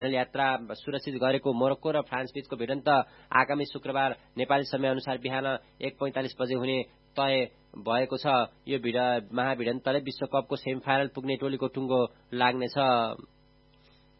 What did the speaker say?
Final यात्रा सुरक्षित गरेको मोरक्को र फ्रान्स बीचको भिडन्त आगामी शुक्रबार नेपाली समयअनुसार बिहान 1:45 बजे हुने तय भएको छ। यो महाभिडन्तले विश्वकपको सेमिफाइनल पुग्ने टोलीको टुङ्गो लाग्नेछ।